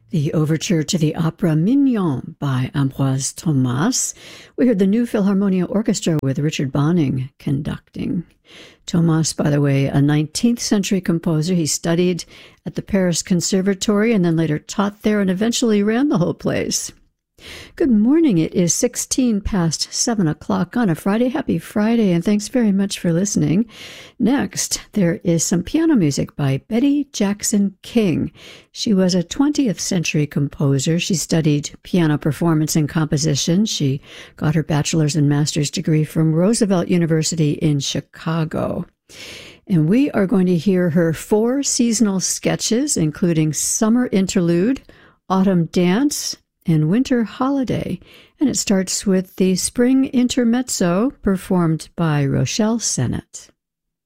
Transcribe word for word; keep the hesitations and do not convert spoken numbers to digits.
The overture to the opera Mignon by Ambroise Thomas. We heard the New Philharmonia Orchestra with Richard Bonning conducting. Thomas, by the way, a nineteenth century composer. He studied at the Paris Conservatory and then later taught there and eventually ran the whole place. Good morning. It is sixteen past seven o'clock on a Friday. Happy Friday, and thanks very much for listening. Next, there is some piano music by Betty Jackson King. She was a twentieth century composer. She studied piano performance and composition. She got her bachelor's and master's degree from Roosevelt University in Chicago. And we are going to hear her four seasonal sketches, including Summer Interlude, Autumn Dance, and Winter Holiday, and it starts with the Spring Intermezzo performed by Rochelle Sennett.